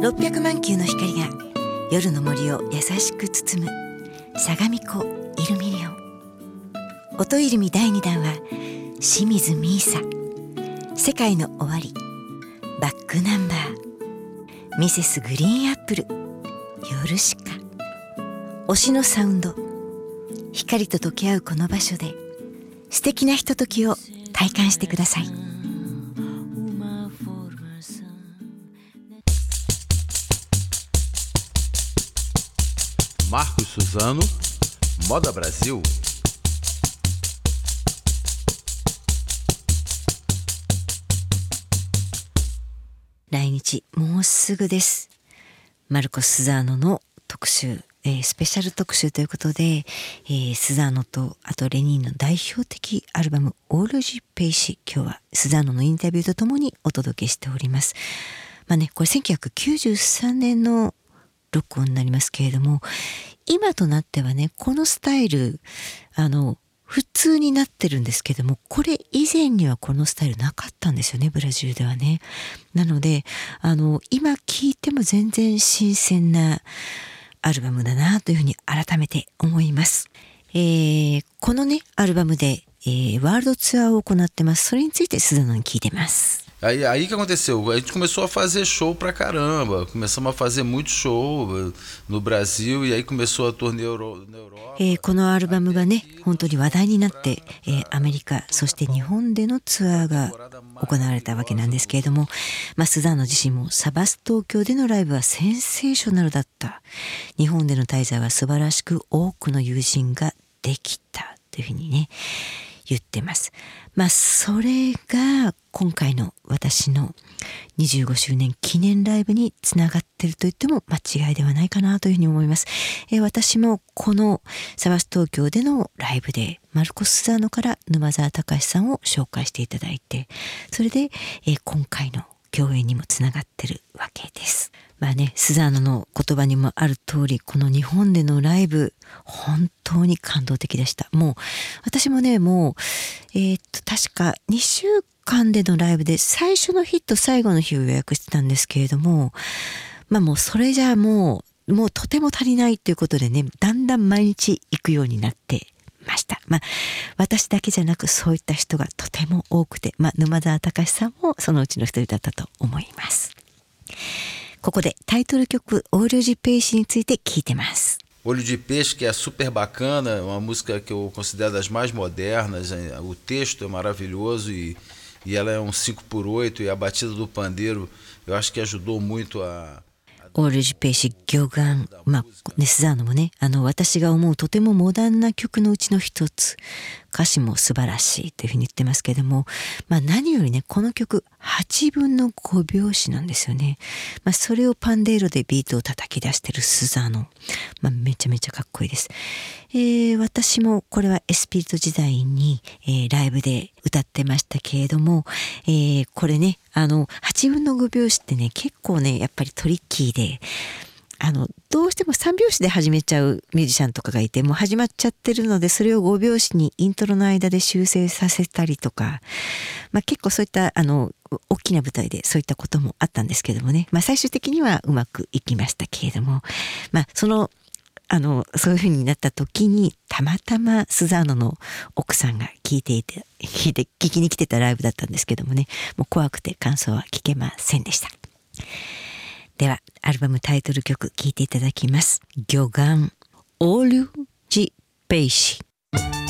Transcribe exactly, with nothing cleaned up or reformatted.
ろっぴゃくまんきゅうの光が夜の森を優しく包む相模湖イルミリオン。音イルミだいにだんは清水美依紗、世界の終わり、バックナンバー、ミセスグリーンアップル、ヨルシカ。推しのサウンド、光と溶け合うこの場所で素敵なひとときを体感してください。 Marcos Suzano, Moda Brasil。 来日もうすぐです。マルコス・スザーノの特集、えー、スペシャル特集ということで、えー、スザーノとあとレニーの代表的アルバムオールジ・ペイシ、今日はスザーノのインタビューとともにお届けしております。まあね、これせんきゅうひゃくきゅうじゅうさんねんの録音になりますけれども、今となってはね、このスタイルあの普通になってるんですけども、これ以前にはこのスタイルなかったんですよね、ブラジルではね。なのであの今聴いても全然新鮮なアルバムだなというふうに改めて思います。えー、このねアルバムで、えー、ワールドツアーを行ってます。それについてスザノに聞いてます。 Aí, aí que aconteceu? A gente começou a fazer show pra caramba. Começamos a fazer muito show no Brasil e aí começou a turnê Euro, na Europa. えー、このアルバムがね本当に話題になって、えー、アメリカそして日本でのツアーが行われたわけなんですけれども、まあ、スザーノ自身もサバス東京でのライブはセンセーショナルだった、日本での滞在は素晴らしく多くの友人ができたというふうにね言ってます。まあそれが今回の私のにじゅうごしゅうねん記念ライブにつながっていると言っても間違いではないかなというふうに思います。えー、私もこのサバス東京でのライブでマルコス・スザーノから沼澤隆さんを紹介していただいて、それで、えー、今回の共演にもつながってるわけです。まあね、スザーノの言葉にもある通り、この日本でのライブ本当に感動的でした。もう私もねもうえー、っと確かにしゅうかんでのライブで最初の日と最後の日を予約してたんですけれども、まあもうそれじゃあもうもうとても足りないということでね、だんだん毎日行くようになってました。まあ私だけじゃなくそういった人がとても多くて、まあ沼澤隆さんもそのうちの一人だったと思います。ここでタイトル曲オールジペイシについて聞いてます。 Olho de Peixe, que é super bacana, uma música que eu considero das mais modernas, o texto é maravilhoso e, e ela é um cinco por oito e a batida do pandeiro eu acho que ajudou muito a... オールジペイシ魚眼、まあね、スザーノもねあの私が思うとてもモダンな曲のうちの一つ、歌詞も素晴らしいというふうに言ってますけれども、まあ何よりねこの曲はちぶんのごびょうしなんですよね。まあそれをパンデーロでビートを叩き出してるスザーノ、まあめちゃめちゃかっこいいです。えー、私もこれはエスピリット時代に、えー、ライブで歌ってましたけれども、えー、これねあのはちぶんのごびょうしってね結構ねやっぱりトリッキーで、あのどうしてもさんびょうしで始めちゃうミュージシャンとかがいて、もう始まっちゃってるのでそれをごびょうしにイントロの間で修正させたりとか、まあ、結構そういったあの大きな舞台でそういったこともあったんですけどもね、まあ、最終的にはうまくいきましたけれども、まあそのあのそういう風になった時にたまたまスザーノの奥さんが聞いていて聞いて聞きに来てたライブだったんですけどもね、もう怖くて感想は聞けませんでした。ではアルバムタイトル曲聴いていただきます。魚眼オールジペイシ。